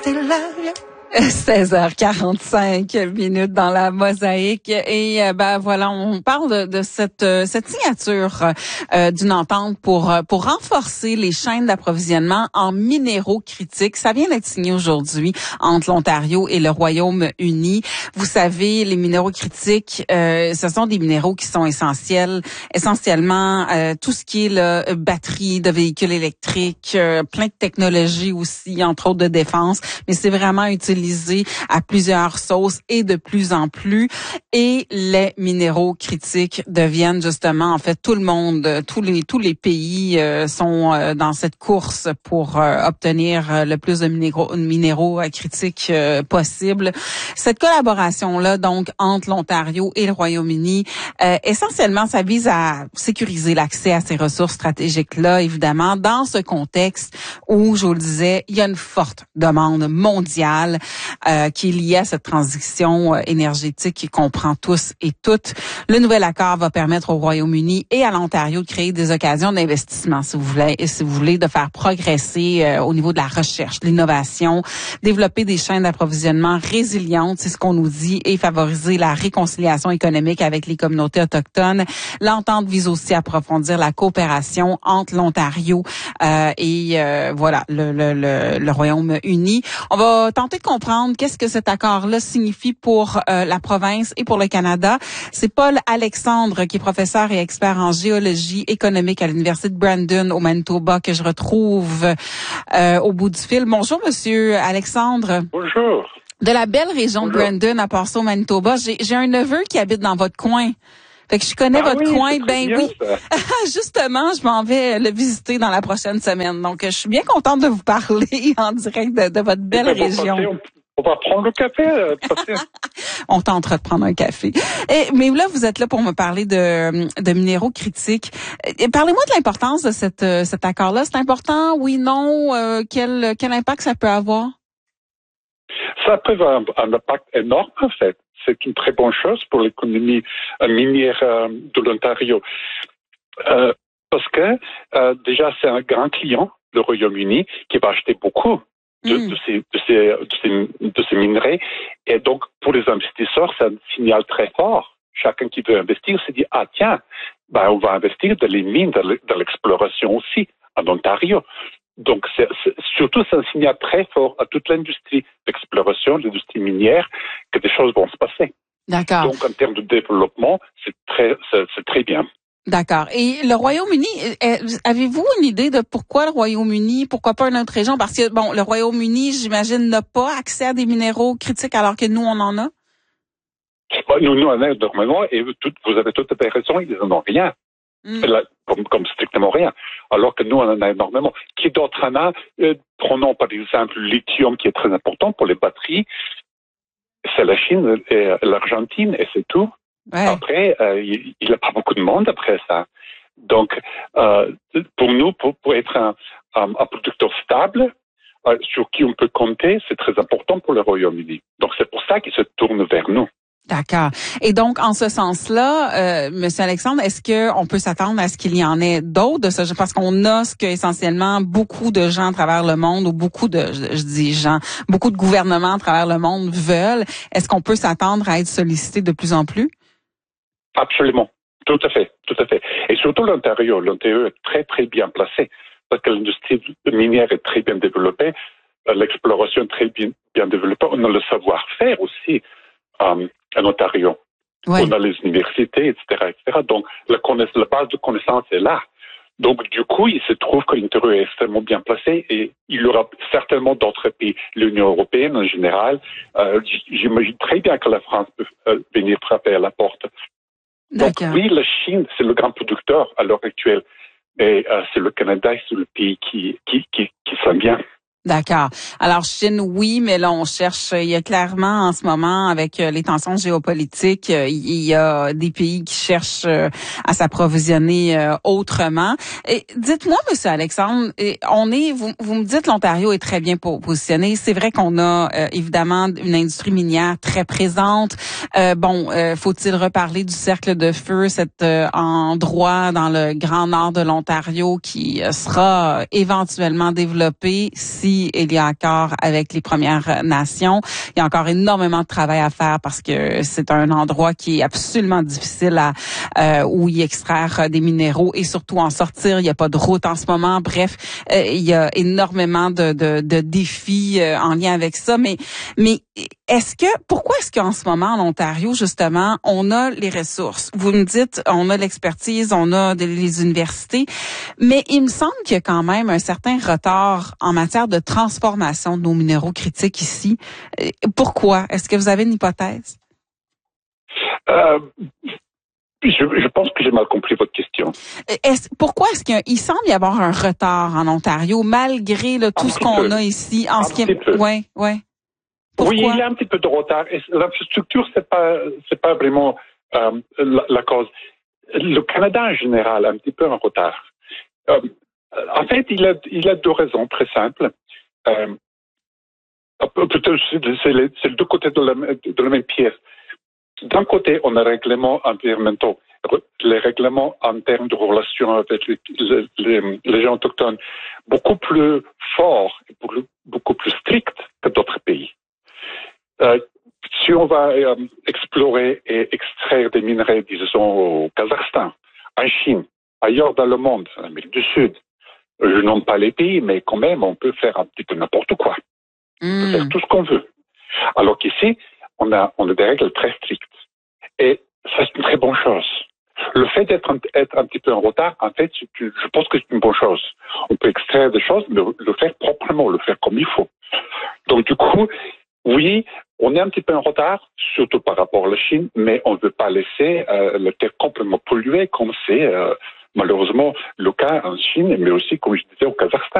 still love you. 16h45 dans la mosaïque et voilà, on parle de cette signature d'une entente pour renforcer les chaînes d'approvisionnement en minéraux critiques. Ça vient d'être signé aujourd'hui entre l'Ontario et le Royaume-Uni. Vous savez, les minéraux critiques, ce sont des minéraux qui sont essentiellement tout ce qui est là, batterie de véhicules électriques, plein de technologies aussi, entre autres de défense, mais c'est vraiment utilisé à plusieurs sauces et de plus en plus. Et les minéraux critiques deviennent justement, en fait, tout le monde, tous les pays sont dans cette course pour obtenir le plus de minéraux critiques possible. Cette collaboration-là, donc, entre l'Ontario et le Royaume-Uni, essentiellement, ça vise à sécuriser l'accès à ces ressources stratégiques-là, évidemment, dans ce contexte où, je vous le disais, il y a une forte demande mondiale qui est liée à cette transition énergétique qui comprend tous et toutes. Le nouvel accord va permettre au Royaume-Uni et à l'Ontario de créer des occasions d'investissement, si vous voulez, de faire progresser au niveau de la recherche, de l'innovation, développer des chaînes d'approvisionnement résilientes, c'est ce qu'on nous dit, et favoriser la réconciliation économique avec les communautés autochtones. L'entente vise aussi à approfondir la coopération entre l'Ontario et le Royaume-Uni. On va tenter de comprendre qu'est-ce que cet accord-là signifie pour la province et pour le Canada. C'est Paul Alexandre, qui est professeur et expert en géologie économique à l'Université de Brandon au Manitoba, que je retrouve au bout du fil. Bonjour, Monsieur Alexandre. Bonjour. De la belle région de Brandon à Parso, au Manitoba. J'ai un neveu qui habite dans votre coin. Fait que je connais votre coin, oui. Justement, je m'en vais le visiter dans la prochaine semaine. Donc, je suis bien contente de vous parler en direct de votre belle région. On va prendre le café. On tentera de prendre un café. Mais là, vous êtes là pour me parler de minéraux critiques. Parlez-moi de l'importance de cet accord-là. C'est important, oui, non? Quel impact ça peut avoir? Ça peut avoir un impact énorme, en fait. C'est une très bonne chose pour l'économie minière de l'Ontario. Parce que déjà, c'est un grand client, le Royaume-Uni, qui va acheter beaucoup de ces minerais. Et donc, pour les investisseurs, c'est un signal très fort. Chacun qui veut investir se dit, ah tiens, on va investir dans les mines, dans l'exploration aussi, en Ontario. Donc, c'est un signal très fort à toute l'industrie d'exploration, l'industrie minière, que des choses vont se passer. D'accord. Donc, en termes de développement, c'est très bien. D'accord. Et le Royaume-Uni, avez-vous une idée de pourquoi le Royaume-Uni, pourquoi pas une autre région? Parce que, le Royaume-Uni, j'imagine, n'a pas accès à des minéraux critiques alors que nous, on en a? Nous, on en a énormément et vous avez tout à fait raison, ils n'en ont rien. Comme strictement rien. Alors que nous, on en a énormément. Qui d'autre en a? Prenons par exemple le lithium qui est très important pour les batteries. C'est la Chine et l'Argentine et c'est tout. Ouais. Après, il n'y a pas beaucoup de monde après ça. Donc, pour nous, pour être un producteur stable, sur qui on peut compter, c'est très important pour le Royaume-Uni. Donc, c'est pour ça qu'ils se tournent vers nous. D'accord. Et donc, en ce sens-là, Monsieur Alexandre, est-ce qu'on peut s'attendre à ce qu'il y en ait d'autres de ce genre? Parce qu'on a ce que essentiellement beaucoup de gens à travers le monde, ou beaucoup de gouvernements à travers le monde veulent. Est-ce qu'on peut s'attendre à être sollicité de plus en plus? Absolument. Tout à fait. Et surtout l'Ontario. L'Ontario est très, très bien placé parce que l'industrie minière est très bien développée, l'exploration est très bien développée. On a le savoir-faire aussi en Ontario. Ouais. On a les universités, etc. Donc, la base de connaissances est là. Donc, du coup, il se trouve que l'Ontario est extrêmement bien placé et il y aura certainement d'autres pays. L'Union européenne, en général, j'imagine très bien que la France peut venir frapper à la porte. Donc, oui, la Chine, c'est le grand producteur à l'heure actuelle. Et c'est le Canada, c'est le pays qui s'en bien. D'accord. Alors, Chine, oui, mais là, on cherche, il y a clairement en ce moment, avec les tensions géopolitiques, il y a des pays qui cherchent à s'approvisionner autrement. Et dites-moi, Monsieur Alexandre, vous me dites l'Ontario est très bien positionné. C'est vrai qu'on a évidemment une industrie minière très présente. Faut-il reparler du cercle de feu, cet endroit dans le grand nord de l'Ontario qui sera éventuellement développé si Russie et il y a encore avec les Premières Nations. Il y a encore énormément de travail à faire parce que c'est un endroit qui est absolument difficile où y extraire des minéraux et surtout en sortir. Il n'y a pas de route en ce moment. Bref, il y a énormément de défis en lien avec ça. Mais pourquoi est-ce qu'en ce moment, en Ontario, justement, on a les ressources? Vous me dites, on a l'expertise, on a les universités, mais il me semble qu'il y a quand même un certain retard en matière de transformation de nos minéraux critiques ici. Pourquoi? Est-ce que vous avez une hypothèse? Je pense que j'ai mal compris votre question. Pourquoi est-ce qu'il semble y avoir un retard en Ontario, malgré tout ce qu'on a ici? Oui, il y a un petit peu de retard. L'infrastructure, c'est pas vraiment la cause. Le Canada en général a un petit peu un retard. En fait, il a deux raisons très simples. Peut-être c'est les deux côtés de la même pièce. D'un côté, on a les règlements environnementaux, les règlements en termes de relations avec les gens autochtones, beaucoup plus forts et beaucoup plus stricts que d'autres pays. Si on va explorer et extraire des minerais, disons, au Kazakhstan, en Chine, ailleurs dans le monde, en Amérique du Sud, je nomme pas les pays, mais quand même, on peut faire un petit peu n'importe quoi. On peut faire tout ce qu'on veut. Alors qu'ici, on a des règles très strictes. Et ça, c'est une très bonne chose. Le fait d'être un petit peu en retard, en fait, je pense que c'est une bonne chose. On peut extraire des choses, mais le faire proprement, le faire comme il faut. Donc, du coup, oui, on est un petit peu en retard, surtout par rapport à la Chine, mais on ne veut pas laisser la terre complètement polluée, comme c'est malheureusement le cas en Chine, mais aussi, comme je disais, au Kazakhstan.